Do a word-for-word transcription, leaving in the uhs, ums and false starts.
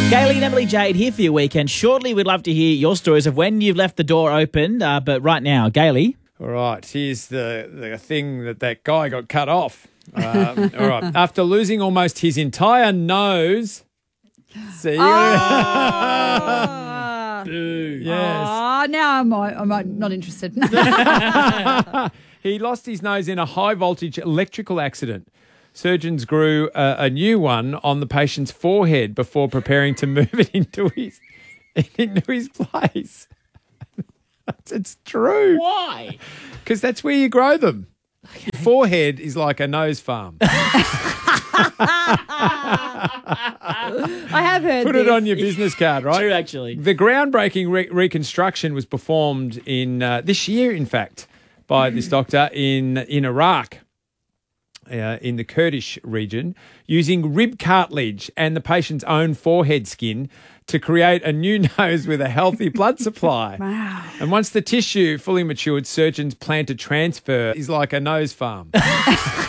Gayley and Emily Jade here for your weekend. Shortly, we'd love to hear your stories of when you've left the door open. Uh, but right now, Gayley. All right, here's the, the thing that that guy got cut off. Um, all right, after losing almost his entire nose. See you. Oh. Boo. Yes. Oh, now I'm, I'm not interested. He lost his nose in a high-voltage electrical accident. Surgeons grew a, a new one on the patient's forehead before preparing to move it into his into his place. It's true. Why? Because that's where you grow them. Okay. Your forehead is like a nose farm. I have heard Put this. it on your business card, right? True, actually. The groundbreaking re- reconstruction was performed in uh, this year, in fact, by this doctor in in Iraq. Uh, in the Kurdish region, using rib cartilage and the patient's own forehead skin to create a new nose with a healthy blood supply. Wow. And once the tissue fully matured, surgeons plan to transfer is like a nose farm.